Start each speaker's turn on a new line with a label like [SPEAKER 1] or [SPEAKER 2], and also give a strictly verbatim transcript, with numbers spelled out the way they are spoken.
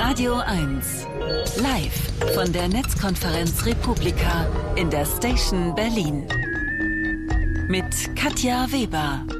[SPEAKER 1] Radio eins. Live von der Netzkonferenz Republika in der Station Berlin. Mit Katja Weber.